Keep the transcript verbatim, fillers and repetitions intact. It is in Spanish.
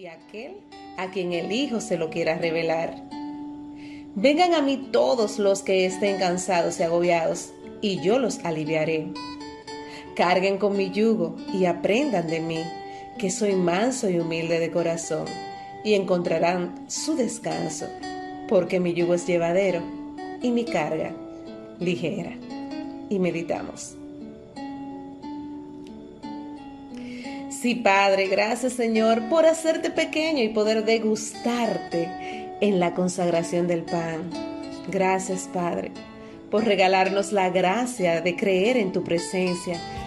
y aquel a quien el Hijo se lo quiera revelar. Vengan a mí todos los que estén cansados y agobiados, y yo los aliviaré. Carguen con mi yugo y aprendan de mí, que soy manso y humilde de corazón, y encontrarán su descanso, porque mi yugo es llevadero y mi carga ligera. Y meditamos. Sí, Padre, gracias, Señor, por hacerte pequeño y poder degustarte en la consagración del pan. Gracias, Padre, por regalarnos la gracia de creer en tu presencia,